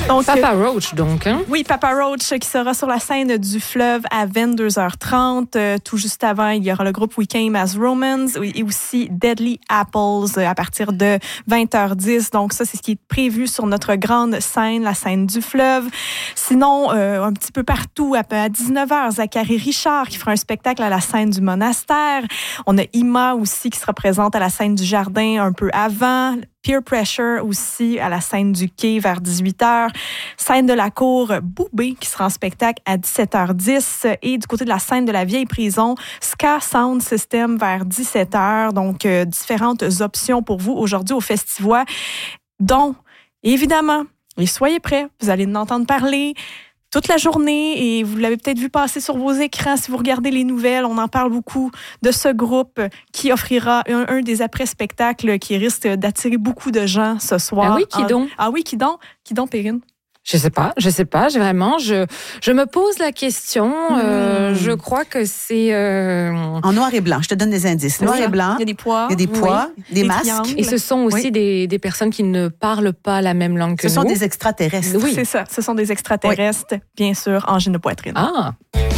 Donc, Papa Roach, donc. Hein? Oui, Papa Roach qui sera sur la scène du Fleuve à 22h30. Tout juste avant, il y aura le groupe We Came as Romans et aussi Deadly Apples à partir de 20h10. Donc ça, c'est ce qui est prévu sur notre grande scène, la scène du Fleuve. Sinon, un petit peu partout, à 19h, Zachary Richard qui fera un spectacle à la scène du Monastère. On a Ima aussi qui sera présente à la scène du Jardin un peu avant. Peer Pressure aussi à la scène du Quai vers 18h. Scène de la Cour, Boubé qui sera en spectacle à 17h10. Et du côté de la scène de la Vieille Prison, Ska Sound System vers 17h. Donc, différentes options pour vous aujourd'hui au Festivois, dont, évidemment, et soyez prêts, vous allez en entendre parler toute la journée et vous l'avez peut-être vu passer sur vos écrans si vous regardez les nouvelles. On en parle beaucoup de ce groupe qui offrira un des après-spectacles qui risque d'attirer beaucoup de gens ce soir. Ah oui, qui donc? Ah oui, qui donc, Perrine? Je sais pas, vraiment, je me pose la question, je crois que c'est... En noir et blanc, je te donne des indices. Noir et blanc, il y a des poids, des masques. triangles. Et ce sont aussi des personnes qui ne parlent pas la même langue que nous. Ce sont des extraterrestres. Oui. C'est ça, ce sont des extraterrestres, bien sûr, angine de poitrine. Ah!